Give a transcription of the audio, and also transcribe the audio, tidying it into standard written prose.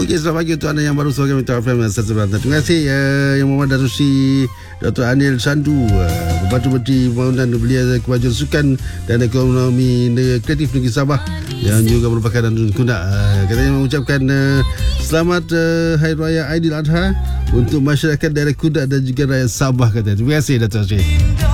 Okey, selamat pagi untuk anda yang baru sebagai Mitra FM Stesen Berantan. Terima kasih Yang Muhammad Darusi, Dr. Anil Sandu, Pembantu Menteri Pembangunan Belia Kemajuan Sukan dan Ekonomi Kreatif Negeri Sabah, yang juga merupakan Andun Kundak. Katanya mengucapkan selamat Hari Raya Aidiladha untuk masyarakat daerah Kundak dan juga rakyat Sabah, katanya. Terima kasih Datuk Sri.